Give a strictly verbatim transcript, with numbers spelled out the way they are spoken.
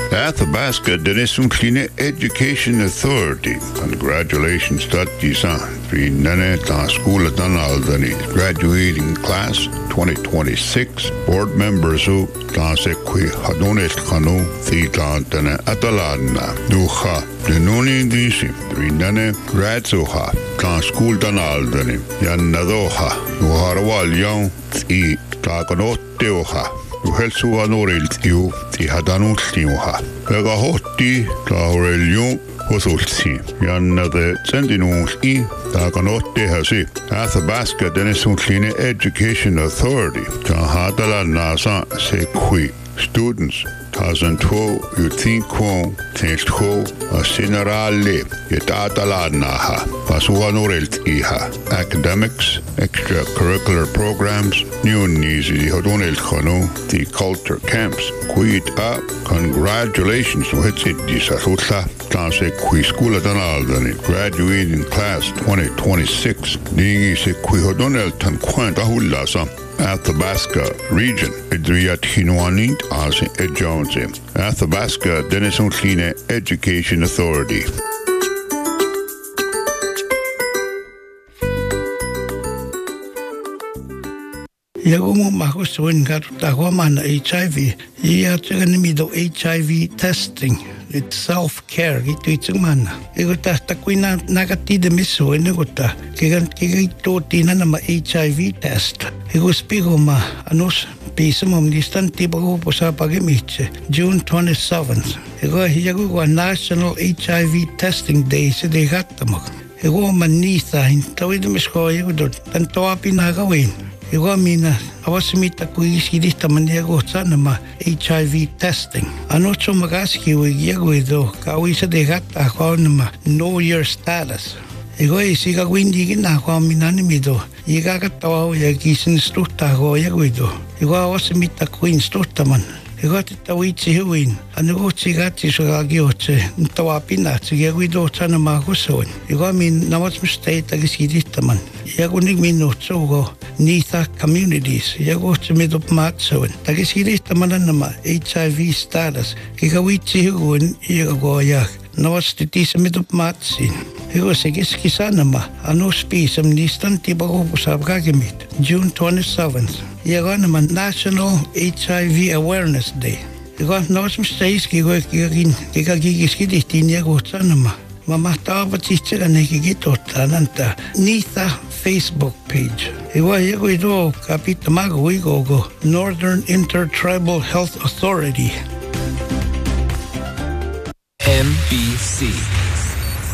Athabasca Denisumkline Education Authority. Congratulations to Tisan. Nane ta school at Aldani. Graduating class twenty twenty-six. Board members who ta se qui hadonet kanu thitantana atalana. Duha. Denuni disi. Nane gradsuha. Ta school dan Aldani. Yannadoha. Uharwal yon. Ti ta kanotteoha. Uhelsuha noriltiu ti hadanultiuha. Ega hotti taurelju hosultsi. Jannade sendinuulti takanottehasi. Athabasca Denisumkline Education Authority. Tahadala nasa sekhui. Students tasan tuo yutinko tenstko asinarale yetatalanaha pasuanureltiha. Academics, extracurricular programs, nyunniisi hodunelkhanu the culture camps. Kuita congratulations wetsidisasulla taase kui skula tanaldani. Graduating class twenty twenty-six. Ningi se kui hoduneltan kwanta hullasa. Athabasca region. Idriat Hinuanit as Ejonse. Athabasca Denisumkline Education Authority. Yagumo mahusuin garutahomana H I V. Yaganimido H I V testing. It's self-care. Ito itsumana. Iguta takwina nagatida miso iguta. Kigan kigito tina na ma H I V test. Iguspigo ma anus pisamum distan tibago po sa pagimiche. June twenty-seventh. Igo hiyago National H I V Testing Day sa degatamag. Igo manisa hintawid misko igudo tanto pinagawin. Igo mina awasimita kuisidista maniago sana ma H I V testing. Ano so magaski wigiago ido kawisa de gata ako ma know your status. Igo isiga windi gina ako minani mido. Iga katawa ya kisin stuta ako yago ido. Igo awasimita kuin stuta man. Igo titawitsi huwin. Ano go tsigati so gagioche. Ntawa pina tsigago ido sana makusoin. Igo min nawas mistake tagisidista man. Yago nig minutso go. Nitha communities. Yago tumidop matsoin. Tagisidista mananama H I V status. Kikawitsi huwin iago yak. Nawas titisa midop matsin. Igo sigiski sanama. Ano spisam nistan tibago pusab kagamit. June twenty-seventh. Yago naman National H I V Awareness Day. Igo nawas mistais kigo kikagin kikagigiskidistin yago sanama. Mamahtawa tichira nekikitota nanta Nitha Facebook page. Iwa yago ito kapitamago igo go Northern Intertribal Health Authority. M B C